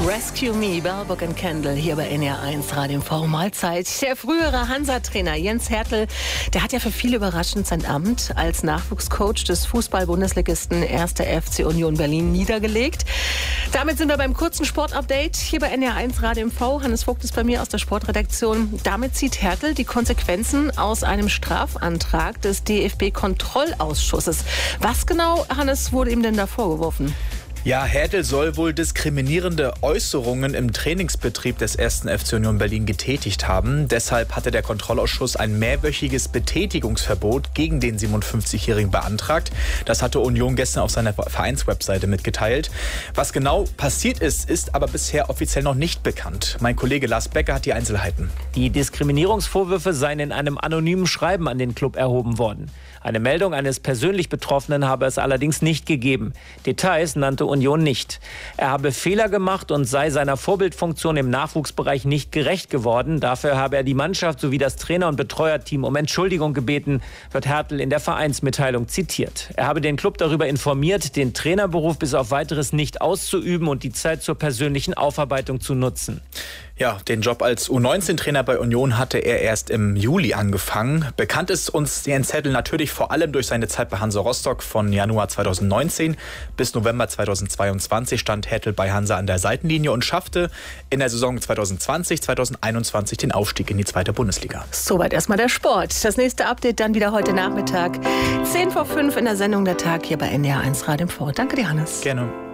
Rescue Me, Bell, Book and Candle hier bei NR1 Radio V. Mahlzeit. Der frühere Hansa-Trainer Jens Hertel, der hat ja für viele überraschend sein Amt als Nachwuchscoach des Fußball-Bundesligisten 1. FC Union Berlin niedergelegt. Damit sind wir beim kurzen Sportupdate hier bei NR1 Radio V. Hannes Vogt ist bei mir aus der Sportredaktion. Damit zieht Hertel die Konsequenzen aus einem Strafantrag des DFB-Kontrollausschusses. Was genau, Hannes, wurde ihm denn da vorgeworfen? Ja, Hertel soll wohl diskriminierende Äußerungen im Trainingsbetrieb des 1. FC Union Berlin getätigt haben. Deshalb hatte der Kontrollausschuss ein mehrwöchiges Betätigungsverbot gegen den 57-Jährigen beantragt. Das hatte Union gestern auf seiner Vereinswebseite mitgeteilt. Was genau passiert ist aber bisher offiziell noch nicht bekannt. Mein Kollege Lars Becker hat die Einzelheiten. Die Diskriminierungsvorwürfe seien in einem anonymen Schreiben an den Club erhoben worden. Eine Meldung eines persönlich Betroffenen habe es allerdings nicht gegeben. Details nannte Union nicht. Er habe Fehler gemacht und sei seiner Vorbildfunktion im Nachwuchsbereich nicht gerecht geworden. Dafür habe er die Mannschaft sowie das Trainer- und Betreuerteam um Entschuldigung gebeten, wird Hertel in der Vereinsmitteilung zitiert. Er habe den Club darüber informiert, den Trainerberuf bis auf Weiteres nicht auszuüben und die Zeit zur persönlichen Aufarbeitung zu nutzen. Ja, den Job als U19-Trainer bei Union hatte er erst im Juli angefangen. Bekannt ist uns Jens Hertel natürlich vor allem durch seine Zeit bei Hansa Rostock. Von Januar 2019 bis November 2022 stand Hertel bei Hansa an der Seitenlinie und schaffte in der Saison 2020/2021 den Aufstieg in die 2. Bundesliga. Soweit erstmal der Sport. Das nächste Update dann wieder heute Nachmittag. 10 vor 5 in der Sendung Der Tag hier bei NR1 Radio V. Danke dir, Hannes. Gerne.